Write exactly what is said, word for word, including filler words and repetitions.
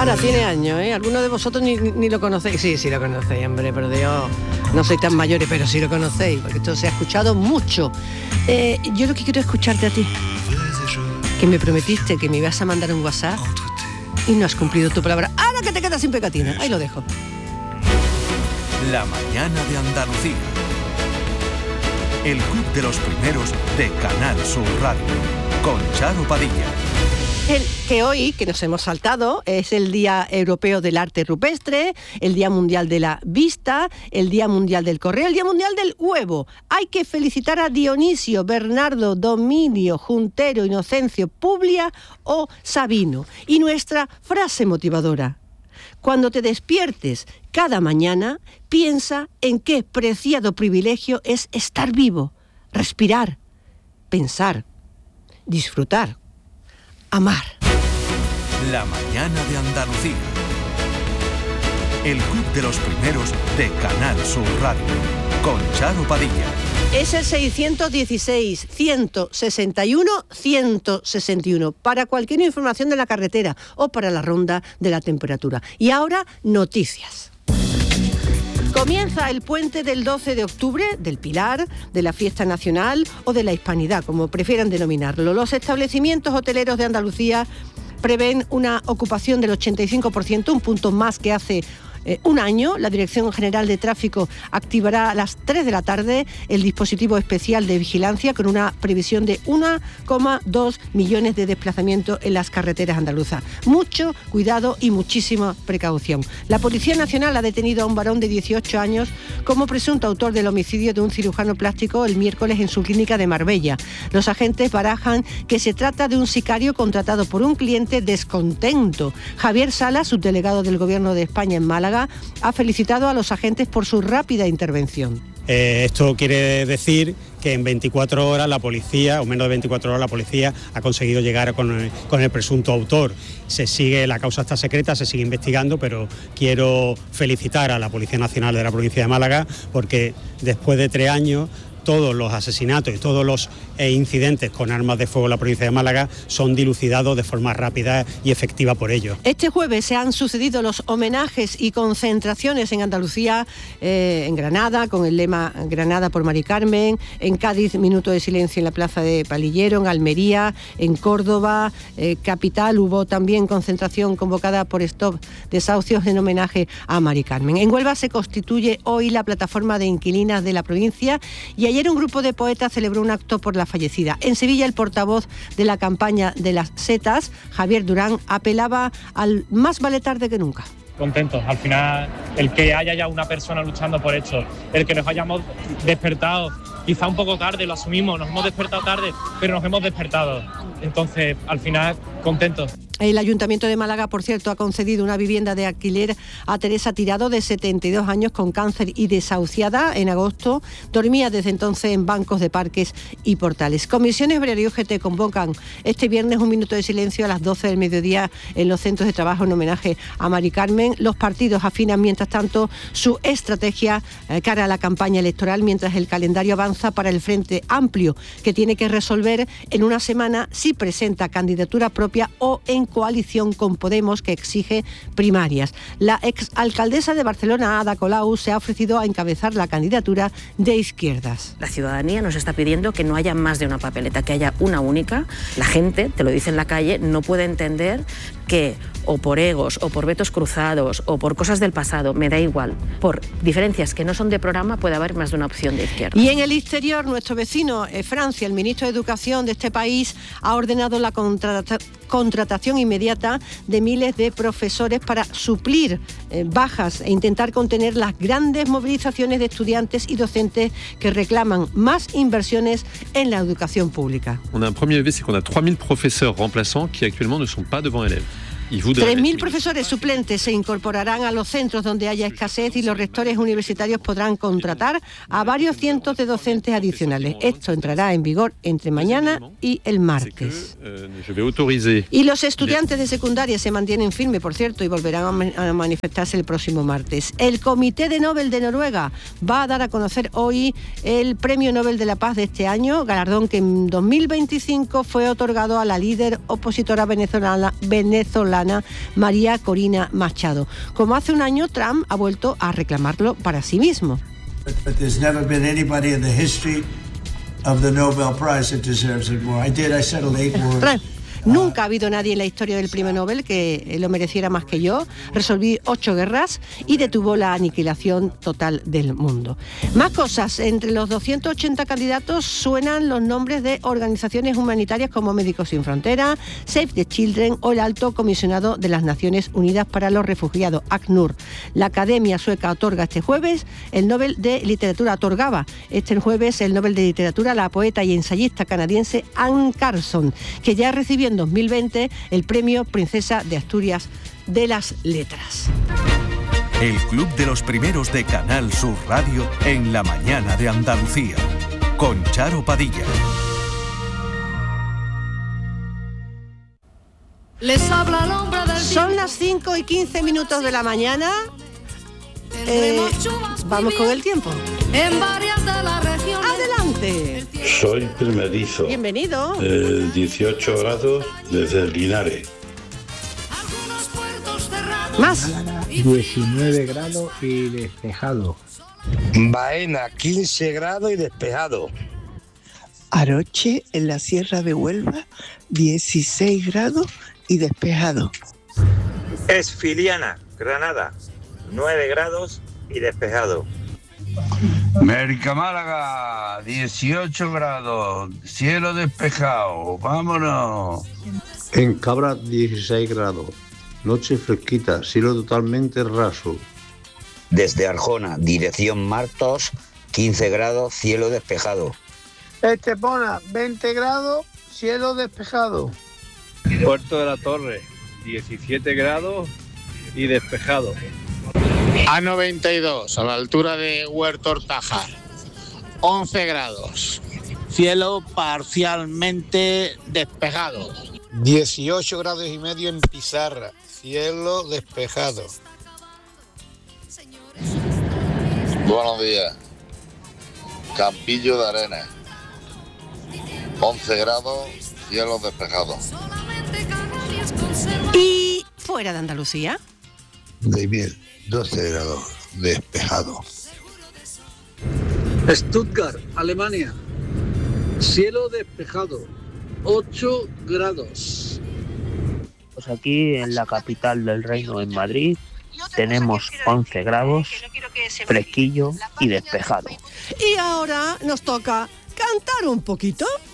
Ahora tiene años, ¿eh? Algunos de vosotros ni, ni lo conocéis. Sí, sí lo conocéis, hombre, pero Dios, no sois tan mayores, pero sí lo conocéis, porque esto se ha escuchado mucho. Eh, yo lo que quiero es escucharte a ti, que me prometiste que me ibas a mandar un WhatsApp y no has cumplido tu palabra. Ahora que te quedas sin pegatina, ahí lo dejo. La mañana de Andalucía. El club de los primeros de Canal Sur Radio, con Charo Padilla. El que hoy, que nos hemos saltado, es el Día Europeo del Arte Rupestre, el Día Mundial de la Vista, el Día Mundial del Correo, el Día Mundial del Huevo. Hay que felicitar a Dionisio, Bernardo, Dominio, Juntero, Inocencio, Publia o Sabino. Y nuestra frase motivadora: cuando te despiertes cada mañana, piensa en qué preciado privilegio es estar vivo, respirar, pensar, disfrutar, amar. La mañana de Andalucía. El club de los primeros de Canal Sur Radio, con Charo Padilla. Es el seiscientos dieciséis, ciento sesenta y uno, ciento sesenta y uno para cualquier información de la carretera o para la ronda de la temperatura. Y ahora, noticias. Comienza el puente del doce de octubre, del Pilar, de la Fiesta Nacional o de la Hispanidad, como prefieran denominarlo. Los establecimientos hoteleros de Andalucía prevén una ocupación del ochenta y cinco por ciento, un punto más que hace Eh, un año. La Dirección General de Tráfico activará a las tres de la tarde el dispositivo especial de vigilancia con una previsión de uno coma dos millones de desplazamientos en las carreteras andaluzas. Mucho cuidado y muchísima precaución. La Policía Nacional ha detenido a un varón de dieciocho años como presunto autor del homicidio de un cirujano plástico el miércoles en su clínica de Marbella. Los agentes barajan que se trata de un sicario contratado por un cliente descontento. Javier Sala, subdelegado del Gobierno de España en Málaga, ha felicitado a los agentes por su rápida intervención. Eh, esto quiere decir que en veinticuatro horas la policía, o menos de veinticuatro horas, la policía ha conseguido llegar con el, con el presunto autor. Se sigue, la causa está secreta, se sigue investigando, pero quiero felicitar a la Policía Nacional de la provincia de Málaga porque después de tres años todos los asesinatos y todos los eh, incidentes con armas de fuego en la provincia de Málaga son dilucidados de forma rápida y efectiva por ello. Este jueves se han sucedido los homenajes y concentraciones en Andalucía, eh, en Granada, con el lema Granada por Mari Carmen, en Cádiz, minuto de silencio en la plaza de Palillero, en Almería, en Córdoba, eh, capital, hubo también concentración convocada por Stop Desahucios en homenaje a Mari Carmen. En Huelva se constituye hoy la plataforma de inquilinas de la provincia y ayer un grupo de poetas celebró un acto por la fallecida. En Sevilla, el portavoz de la campaña de las setas, Javier Durán, apelaba al más vale tarde que nunca. Contentos, al final, el que haya ya una persona luchando por esto, el que nos hayamos despertado, quizá un poco tarde, lo asumimos, nos hemos despertado tarde, pero nos hemos despertado. Entonces, al final, contentos. El Ayuntamiento de Málaga, por cierto, ha concedido una vivienda de alquiler a Teresa Tirado, de setenta y dos años, con cáncer y desahuciada en agosto. Dormía desde entonces en bancos de parques y portales. Comisiones Obrera y U G T convocan este viernes un minuto de silencio a las doce del mediodía en los centros de trabajo en homenaje a Mari Carmen. Los partidos afinan, mientras tanto, su estrategia cara a la campaña electoral, mientras el calendario avanza para el Frente Amplio, que tiene que resolver en una semana si presenta candidatura propia o en coalición con Podemos, que exige primarias. La exalcaldesa de Barcelona, Ada Colau, se ha ofrecido a encabezar la candidatura de izquierdas. La ciudadanía nos está pidiendo que no haya más de una papeleta, que haya una única. La gente, te lo dice en la calle, no puede entender que o por egos, o por vetos cruzados, o por cosas del pasado, me da igual, por diferencias que no son de programa, puede haber más de una opción de izquierda. Y en el exterior, nuestro vecino eh, Francia, el ministro de Educación de este país, ha ordenado la contrata- contratación inmediata de miles de profesores para suplir eh, bajas e intentar contener las grandes movilizaciones de estudiantes y docentes que reclaman más inversiones en la educación pública. On a un premier levé, c'est qu'on a trois mille professeurs remplaçants qui actuellement ne sont pas devant élèves. tres mil profesores suplentes se incorporarán a los centros donde haya escasez y los rectores universitarios podrán contratar a varios cientos de docentes adicionales. Esto entrará en vigor entre mañana y el martes. Y los estudiantes de secundaria se mantienen firmes, por cierto, y volverán a manifestarse el próximo martes. El Comité de Nobel de Noruega va a dar a conocer hoy el Premio Nobel de la Paz de este año, galardón que en dos mil veinticinco fue otorgado a la líder opositora venezolana, venezolana republicana María Corina Machado. Como hace un año, Trump ha vuelto a reclamarlo para sí mismo. But there's never been anybody in the history of the Nobel Prize that deserves it more. I did, I settled eight wars. Nunca ha habido nadie en la historia del premio Nobel que lo mereciera más que yo. Resolví ocho guerras y detuvo la aniquilación total del mundo. Más cosas. Entre los doscientos ochenta candidatos suenan los nombres de organizaciones humanitarias como Médicos Sin Fronteras, Save the Children o el Alto Comisionado de las Naciones Unidas para los Refugiados, ACNUR. La Academia Sueca otorga este jueves el Nobel de Literatura. Otorgaba este jueves el Nobel de Literatura a la poeta y ensayista canadiense Anne Carson, que ya recibió en dos mil veinte el premio Princesa de Asturias de las Letras. El Club de los Primeros de Canal Sur Radio en la mañana de Andalucía, con Charo Padilla. Les habla el hombre del Son las cinco y quince minutos de la mañana. Eh, vamos con el tiempo. En varias de las regiones. ¡Adelante! Soy primerizo. Bienvenido. Eh, dieciocho grados desde Linares. Más. diecinueve grados y despejado. Baena, quince grados y despejado. Aroche, en la Sierra de Huelva, dieciséis grados y despejado. Esfiliana, Granada, nueve grados y despejado. Mérica, Málaga, dieciocho grados, cielo despejado, vámonos. En Cabra, dieciséis grados, noche fresquita, cielo totalmente raso. Desde Arjona, dirección Martos, quince grados, cielo despejado. Estepona, veinte grados, cielo despejado. Puerto de la Torre, diecisiete grados y despejado. A noventa y dos, a la altura de Huerto Hortajar, once grados, cielo parcialmente despejado. dieciocho grados y medio en Pizarra, cielo despejado. Buenos días, Campillo de Arena, once grados, cielo despejado. ¿Y fuera de Andalucía? Daimiel, doce grados, despejado. Stuttgart, Alemania, cielo despejado, ocho grados. Pues aquí en la capital del reino, en Madrid, tenemos once grados, fresquillo y despejado. Y ahora nos toca cantar un poquito.